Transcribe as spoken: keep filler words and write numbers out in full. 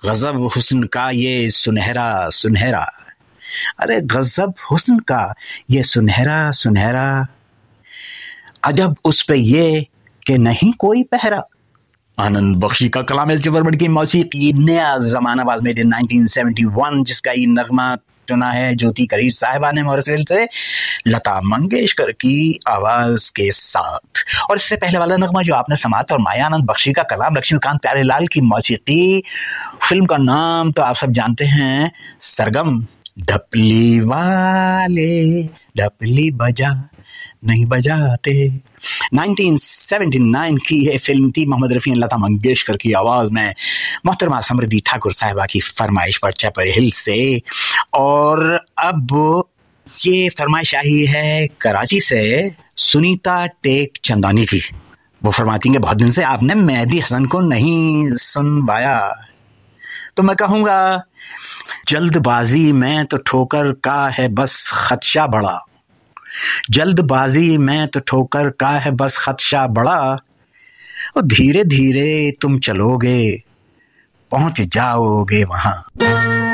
गजब हुस्न का ये सुनहरा सुनहरा, अरे गजब हुस्न का ये सुनहरा सुनहरा, अजब उस पे ये कि नहीं कोई पहरा। आनंद बख्शी का कलाम एस डी बर्मन की मौसीकी, नया जमाना was made in nineteen seventy one, जिसका ये नगमा चुना है ज्योति करीर साहिबा ने मॉरिसविल से, लता मंगेशकर की आवाज के साथ। और इससे पहले वाला नगमा जो आपने समात और माया आनंद बख्शी का कलाम, लक्ष्मीकांत प्यारेलाल की मौसीकी, फिल्म का नाम तो आप सब जानते हैं, सरगम। ढपली वाले ढपली बजा नहीं बजाते, नाइनटीन सेवेंटी नाइन की ये फिल्म थी, मोहम्मद रफ़ी और लता मंगेशकर की आवाज में, मोहतरमा समृद्धि ठाकुर साहिबा की फरमाइश पर चैपल हिल से। और अब ये फरमाइश आई है कराची से सुनीता टेक चंदानी की। वो फरमाती हैं बहुत दिन से आपने मेहदी हसन को नहीं सुनवाया, तो मैं कहूँगा जल्दबाजी में तो ठोकर का है बस खदशा बड़ा, जल्दबाजी में तो ठोकर का है बस खदशा बड़ा, और धीरे धीरे तुम चलोगे पहुंच जाओगे वहां।